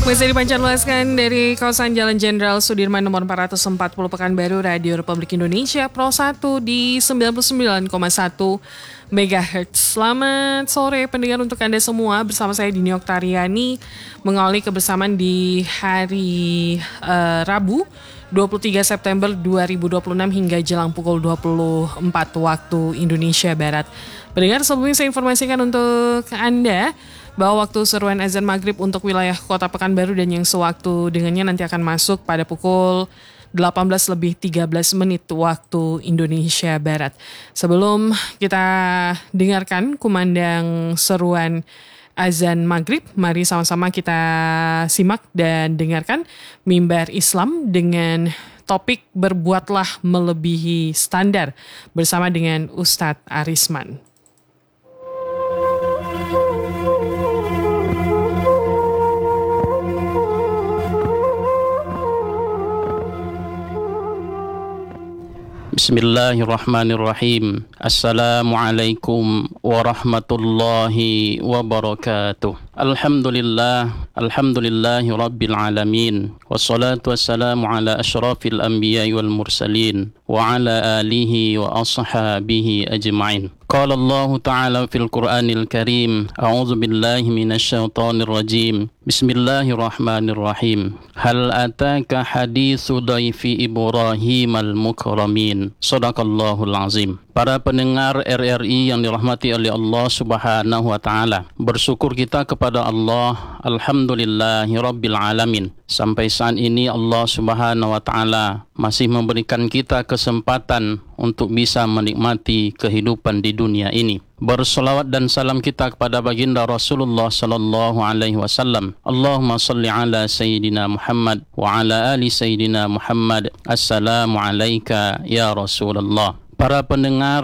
Masih dipancar luaskan dari kawasan Jalan Jenderal Sudirman nomor 440 Pekanbaru, Radio Republik Indonesia Pro 1 di 99,1 MHz. Selamat sore pendengar untuk Anda semua, bersama saya Dini Oktariani mengawali kebersamaan di hari Rabu 23 September 2026 hingga jelang pukul 24 waktu Indonesia Barat. Pendengar, sebelumnya saya informasikan untuk Anda bahwa waktu seruan azan maghrib untuk wilayah kota Pekanbaru dan yang sewaktu dengannya nanti akan masuk pada pukul 18:13 waktu Indonesia Barat. Sebelum kita dengarkan kumandang seruan azan maghrib, mari sama-sama kita simak dan dengarkan Mimbar Islam dengan topik Berbuatlah Melebihi Standar bersama dengan Ustadz Arisman. Bismillahirrahmanirrahim. Assalamualaikum warahmatullahi wabarakatuh. Alhamdulillahi rabbil alamin. Wassalatu wassalamu ala asyrafil anbiya'i wal mursalin wa ala alihi wa ashabihi ajma'in. Qala Allah Ta'ala fil Qur'anil Karim, a'udzu billahi minasy syaithanir rajim. Bismillahirrahmanirrahim. Hal ataka haditsu dhaifi Ibrahim al-mukramin. Shadaqallahul azim. Para pendengar RRI yang dirahmati oleh Allah Subhanahu wa taala, bersyukur kita kepada Allah, alhamdulillahi rabbil alamin. Sampai saat ini Allah Subhanahu wa taala masih memberikan kita kesempatan untuk bisa menikmati kehidupan di dunia ini. Berselawat dan salam kita kepada baginda Rasulullah sallallahu alaihi wasallam. Allahumma salli ala sayyidina Muhammad wa ala ali sayyidina Muhammad. Assalamu alayka ya Rasulullah. Para pendengar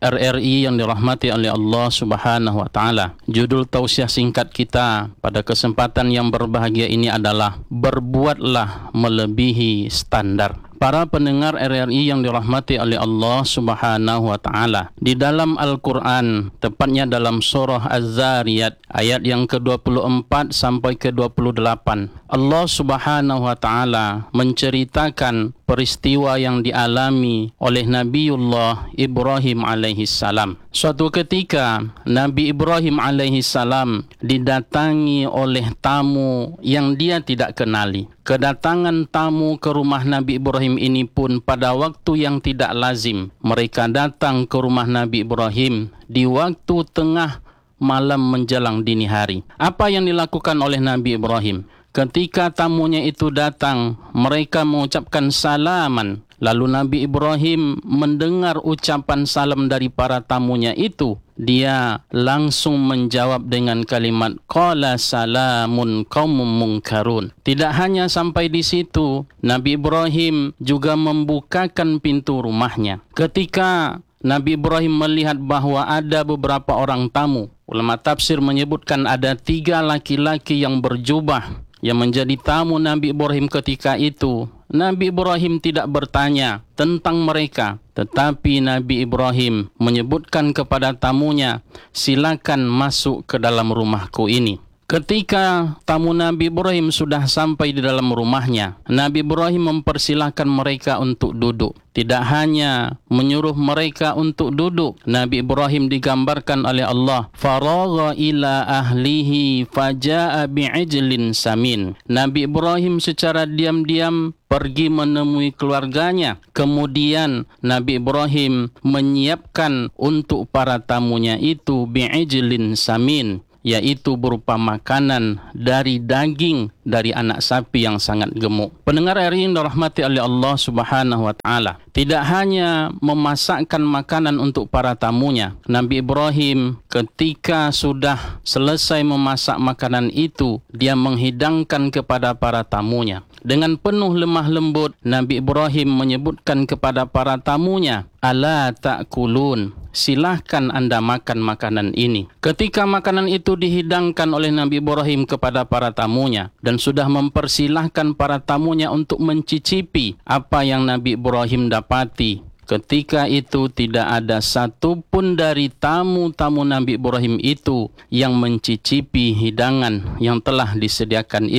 RRI yang dirahmati oleh Allah Subhanahu wa taala, judul tausiah singkat kita pada kesempatan yang berbahagia ini adalah Berbuatlah Melebihi Standar. Para pendengar RRI yang dirahmati oleh Allah Subhanahu wa taala, di dalam Al-Qur'an, tepatnya dalam surah Az-Zariyat ayat yang ke-24 sampai ke-28, Allah Subhanahu wa taala menceritakan peristiwa yang dialami oleh Nabiullah Ibrahim alaihi salam. Suatu ketika Nabi Ibrahim alaihi salam didatangi oleh tamu yang dia tidak kenali. Kedatangan tamu ke rumah Nabi Ibrahim ini pun pada waktu yang tidak lazim. Mereka datang ke rumah Nabi Ibrahim di waktu tengah malam menjelang dini hari. Apa yang dilakukan oleh Nabi Ibrahim? Ketika tamunya itu datang, mereka mengucapkan salaman. Lalu Nabi Ibrahim mendengar ucapan salam dari para tamunya itu. Dia langsung menjawab dengan kalimat qala salamun qaumun munkarun. Tidak hanya sampai di situ, Nabi Ibrahim juga membukakan pintu rumahnya. Ketika Nabi Ibrahim melihat bahwa ada beberapa orang tamu, ulama tafsir menyebutkan ada 3 laki-laki yang berjubah yang menjadi tamu Nabi Ibrahim ketika itu. Nabi Ibrahim tidak bertanya tentang mereka, tetapi Nabi Ibrahim menyebutkan kepada tamunya, silakan masuk ke dalam rumahku ini. Ketika tamu Nabi Ibrahim sudah sampai di dalam rumahnya, Nabi Ibrahim mempersilahkan mereka untuk duduk. Tidak hanya menyuruh mereka untuk duduk, Nabi Ibrahim digambarkan oleh Allah, faragha ila ahlihi faja'a bi'ijlin samin. Nabi Ibrahim secara diam-diam pergi menemui keluarganya. Kemudian Nabi Ibrahim menyiapkan untuk para tamunya itu bi'ijlin samin, yaitu berupa makanan dari daging dari anak sapi yang sangat gemuk. Pendengar RRI yang dirahmati oleh Allah Subhanahu wa taala, tidak hanya memasakkan makanan untuk para tamunya, Nabi Ibrahim ketika sudah selesai memasak makanan itu, dia menghidangkan kepada para tamunya. Dengan penuh lemah lembut, Nabi Ibrahim menyebutkan kepada para tamunya, ala ta'kulun, silahkan Anda makan makanan ini. Ketika makanan itu dihidangkan oleh Nabi Ibrahim kepada para tamunya dan sudah mempersilahkan para tamunya untuk mencicipi apa yang Nabi Ibrahim dapati, ketika itu tidak ada satupun dari tamu-tamu Nabi Ibrahim itu yang mencicipi hidangan yang telah disediakan itu.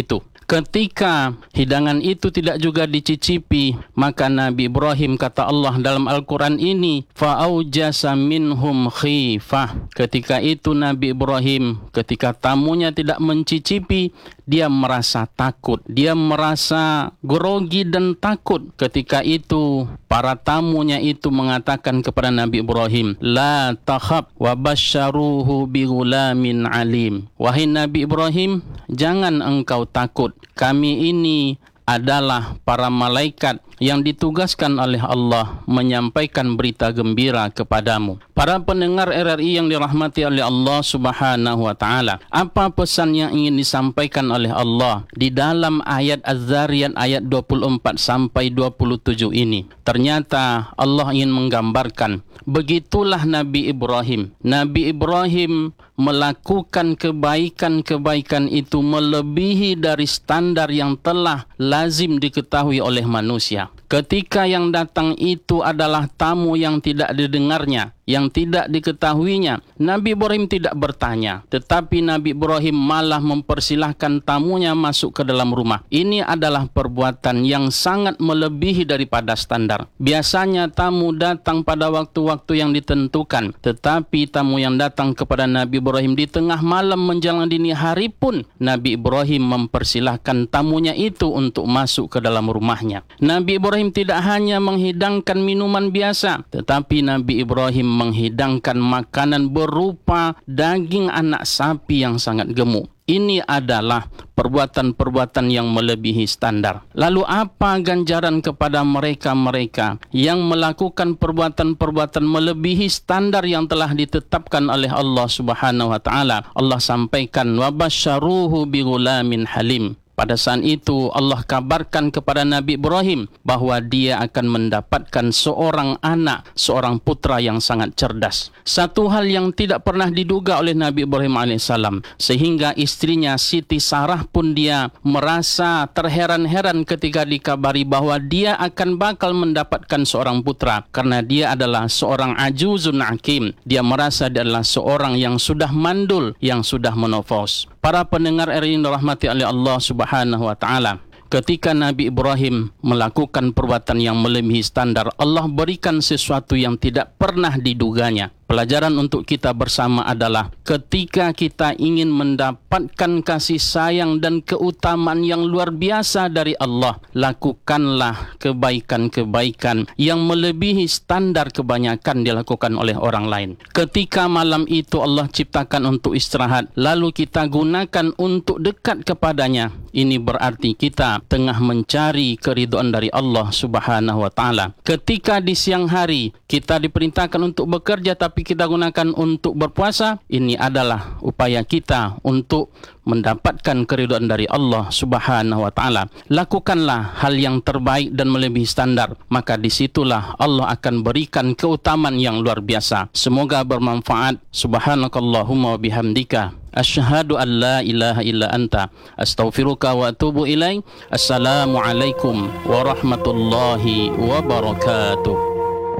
Ketika hidangan itu tidak juga dicicipi, maka Nabi Ibrahim, kata Allah dalam Al-Quran ini, fa'aujasa minhum khifah. Ketika itu Nabi Ibrahim, ketika tamunya tidak mencicipi, dia merasa takut, dia merasa grogi dan takut. Ketika itu para tamunya itu mengatakan kepada Nabi Ibrahim, la takhab wa basyaruhu bi ghulamin alim. Wahai Nabi Ibrahim, jangan engkau takut. Kami ini adalah para malaikat yang ditugaskan oleh Allah menyampaikan berita gembira kepadamu. Para pendengar RRI yang dirahmati oleh Allah Subhanahu wa taala, apa pesan yang ingin disampaikan oleh Allah di dalam ayat Az-Zariyat ayat 24 sampai 27 ini? Ternyata Allah ingin menggambarkan begitulah Nabi Ibrahim. Nabi Ibrahim melakukan kebaikan-kebaikan itu melebihi dari standar yang telah lazim diketahui oleh manusia. Ketika yang datang itu adalah tamu yang tidak didengarnya, yang tidak diketahuinya, Nabi Ibrahim tidak bertanya, tetapi Nabi Ibrahim malah mempersilahkan tamunya masuk ke dalam rumah. Ini adalah perbuatan yang sangat melebihi daripada standar. Biasanya tamu datang pada waktu-waktu yang ditentukan, tetapi tamu yang datang kepada Nabi Ibrahim di tengah malam menjelang dini hari pun, Nabi Ibrahim mempersilahkan tamunya itu untuk masuk ke dalam rumahnya. Nabi Ibrahim tidak hanya menghidangkan minuman biasa, tetapi Nabi Ibrahim menghidangkan makanan berupa daging anak sapi yang sangat gemuk. Ini adalah perbuatan-perbuatan yang melebihi standar. Lalu apa ganjaran kepada mereka-mereka yang melakukan perbuatan-perbuatan melebihi standar yang telah ditetapkan oleh Allah Subhanahu wa taala? Allah sampaikan, wa basyaruhu bi ghulamin halim. Pada saat itu Allah kabarkan kepada Nabi Ibrahim bahawa dia akan mendapatkan seorang anak, seorang putra yang sangat cerdas. Satu hal yang tidak pernah diduga oleh Nabi Ibrahim AS, sehingga istrinya Siti Sarah pun dia merasa terheran-heran ketika dikabari bahawa dia akan bakal mendapatkan seorang putra, karena dia adalah seorang ajuzun hakim. Dia merasa dia adalah seorang yang sudah mandul, yang sudah menopause. Para pendengar RRI dirahmati oleh Allah Subhanahu wa taala, ketika Nabi Ibrahim melakukan perbuatan yang melebihi standar, Allah berikan sesuatu yang tidak pernah diduganya. Pelajaran untuk kita bersama adalah ketika kita ingin mendapatkan kasih sayang dan keutamaan yang luar biasa dari Allah, lakukanlah kebaikan-kebaikan yang melebihi standar kebanyakan dilakukan oleh orang lain. Ketika malam itu Allah ciptakan untuk istirahat, lalu kita gunakan untuk dekat kepadanya, ini berarti kita tengah mencari keridhaan dari Allah Subhanahu wa taala. Ketika di siang hari kita diperintahkan untuk bekerja tapi kita gunakan untuk berpuasa, ini adalah upaya kita untuk mendapatkan keridhaan dari Allah Subhanahu wa taala. Lakukanlah hal yang terbaik dan melebihi standar, maka disitulah Allah akan berikan keutamaan yang luar biasa. Semoga bermanfaat. Subhanakallahumma wa bihamdika, asyhadu an la ilaha illa anta, astaghfiruka wa atubu ilaik. Assalamualaikum warahmatullahi wabarakatuh.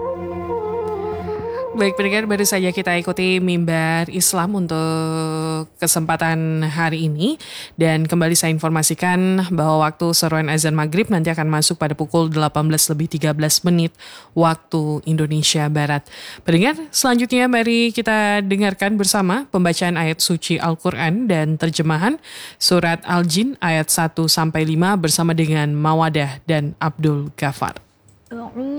Baik pendengar, baru saja kita ikuti Mimbar Islam untuk kesempatan hari ini. Dan kembali saya informasikan bahwa waktu seruan azan maghrib nanti akan masuk pada pukul 18:13 waktu Indonesia Barat. Pendengar, selanjutnya mari kita dengarkan bersama pembacaan ayat suci Al-Quran dan terjemahan surat Al-Jin ayat 1-5 bersama dengan Mawadah dan Abdul Ghafar.